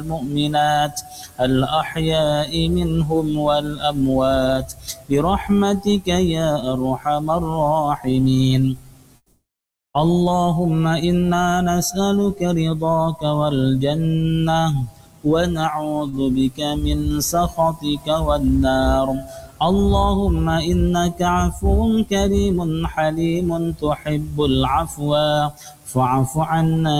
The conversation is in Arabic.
المؤمنات الأحياء منهم والأموات برحمتك يا أرحم الراحمين. اللهم إنا نسألك رضاك والجنة ونعوذ بك من سخطك والنار. اللهم إنك عفو كريم حليم تحب العفو فاعف عنا